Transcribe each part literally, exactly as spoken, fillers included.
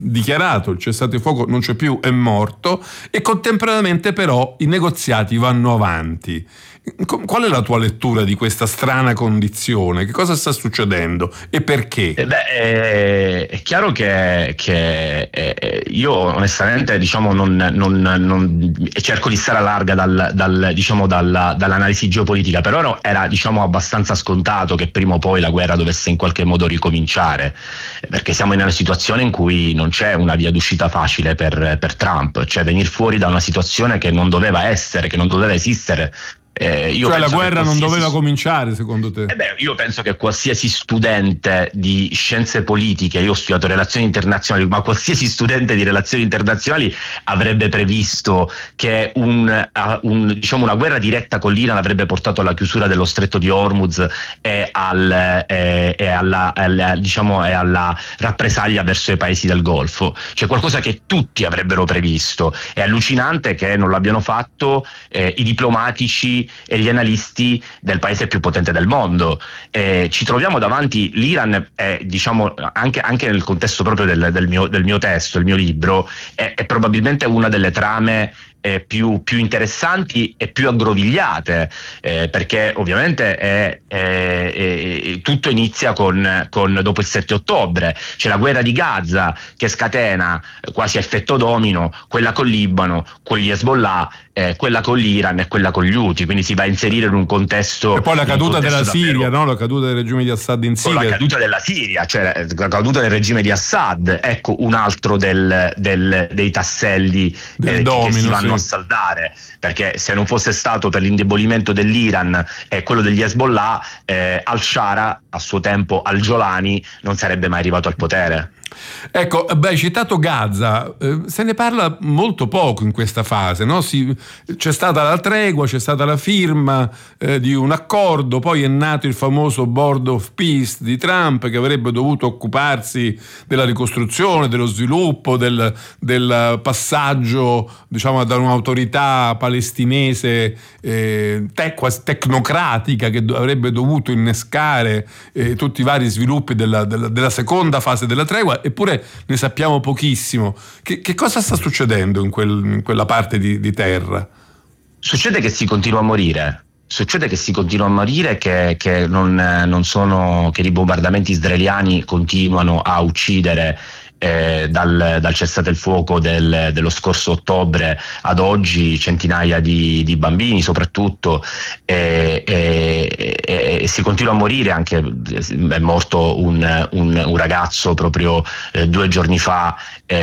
dichiarato il cessate il fuoco non c'è più, è morto, e contemporaneamente però i negoziati vanno avanti. Qual è la tua lettura di questa strana condizione? Che cosa sta succedendo e perché? Eh beh, è, è chiaro che, che eh, io onestamente diciamo non, non, non cerco di stare a larga dal, dal, diciamo, dalla, dall'analisi geopolitica, però era diciamo abbastanza scontato che prima o poi la guerra dovesse in qualche modo ricominciare, perché siamo in una situazione in cui non c'è una via d'uscita facile per, per Trump, cioè venire fuori da una situazione che non doveva essere, che non doveva esistere. Eh, io cioè la guerra non doveva cominciare, secondo te? Eh beh, io penso che qualsiasi studente di scienze politiche, io ho studiato relazioni internazionali, ma qualsiasi studente di relazioni internazionali avrebbe previsto che un, un, diciamo una guerra diretta con l'Iran avrebbe portato alla chiusura dello stretto di Hormuz e, al, e, e, alla, alla, diciamo, e alla rappresaglia verso i paesi del Golfo. Cioè qualcosa che tutti avrebbero previsto. È allucinante che non l'abbiano fatto eh, i diplomatici e gli analisti del paese più potente del mondo. Eh, ci troviamo davanti, l'Iran è, diciamo, anche, anche nel contesto proprio del, del, mio, del mio testo, il mio libro, è, è probabilmente una delle trame Eh, più, più interessanti e più aggrovigliate, eh, perché ovviamente è, è, è, tutto inizia con, con dopo il sette ottobre, c'è la guerra di Gaza che scatena quasi a effetto domino quella col Libano, con gli Hezbollah, eh, quella con l'Iran e quella con gli Houthi, quindi si va a inserire in un contesto. E poi la caduta della Siria, no? La caduta del regime di Assad in Siria. La caduta della Siria, cioè la caduta del regime di Assad, ecco un altro del, del, dei tasselli del eh, domino, che si vanno sì. a saldare, perché se non fosse stato per l'indebolimento dell'Iran e quello degli Hezbollah, eh, al-Shara a suo tempo al-Jolani non sarebbe mai arrivato al potere. Ecco, beh, hai citato Gaza, eh, se ne parla molto poco in questa fase, no? Si, c'è stata la tregua, c'è stata la firma eh, di un accordo, poi è nato il famoso Board of Peace di Trump che avrebbe dovuto occuparsi della ricostruzione, dello sviluppo, del, del passaggio, diciamo, da un'autorità palestinese eh, tec- tecnocratica che do- avrebbe dovuto innescare eh, tutti i vari sviluppi della, della, della seconda fase della tregua. Eppure ne sappiamo pochissimo. Che, che cosa sta succedendo in, quel, in quella parte di, di terra? Succede che si continua a morire. Succede che si continua a morire, che, che, non, non sono, che i bombardamenti israeliani continuano a uccidere eh, dal, dal cessate il fuoco del, dello scorso ottobre ad oggi centinaia di, di bambini soprattutto, e, e, e, e si continua a morire. Anche è morto un, un, un ragazzo proprio eh, due giorni fa,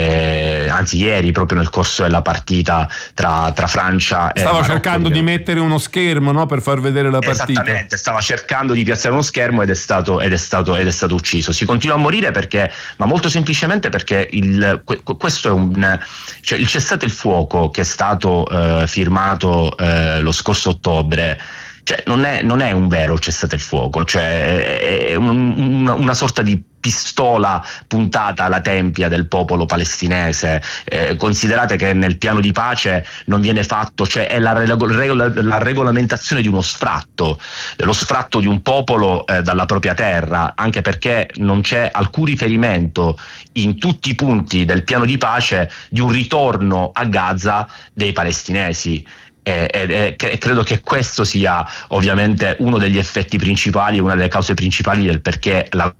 eh, anzi ieri, proprio nel corso della partita tra, tra Francia e stava Marocco. cercando di mettere uno schermo, no, per far vedere la partita. Esattamente, stava cercando di piazzare uno schermo ed è stato, ed è stato, ed è stato ucciso. Si continua a morire perché, ma molto semplicemente perché il, questo è un, cioè il cessate il fuoco che è stato eh, firmato eh, lo scorso ottobre. Cioè, non è, non è un vero cessate il fuoco, cioè è un, una, una sorta di pistola puntata alla tempia del popolo palestinese. Eh, considerate che nel piano di pace non viene fatto, cioè è la, regola, la regolamentazione di uno sfratto, lo sfratto di un popolo eh, dalla propria terra, anche perché non c'è alcun riferimento in tutti i punti del piano di pace di un ritorno a Gaza dei palestinesi. E, e, e credo che questo sia ovviamente uno degli effetti principali, una delle cause principali del perché la...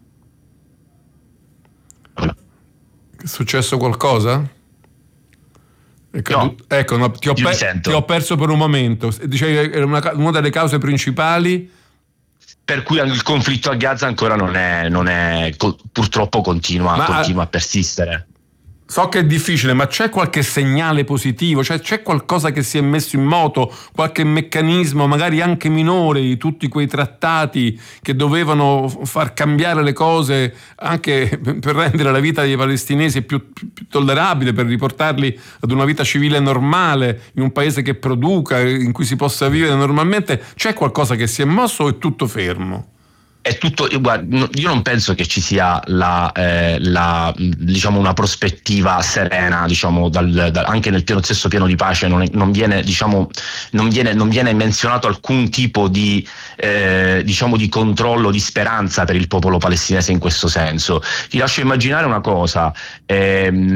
È successo qualcosa? Ecco, no, ecco no, ti, ho per, ti ho perso per un momento. Dicevi era una, una delle cause principali per cui il conflitto a Gaza ancora non è, non è purtroppo continua, Ma, continua a persistere. So che è difficile, ma c'è qualche segnale positivo? Cioè, c'è qualcosa che si è messo in moto, qualche meccanismo, magari anche minore, di tutti quei trattati che dovevano far cambiare le cose anche per rendere la vita dei palestinesi più, più, più tollerabile, per riportarli ad una vita civile normale, in un paese che produca, in cui si possa vivere normalmente? C'è qualcosa che si è mosso o è tutto fermo? è tutto, guarda, io non penso che ci sia la, eh, la diciamo una prospettiva serena, diciamo dal, dal, anche nel piano, stesso piano di pace non, è, non viene diciamo non viene, non viene menzionato alcun tipo di eh, diciamo di controllo, di speranza per il popolo palestinese in questo senso. Ti lascio immaginare una cosa, ehm,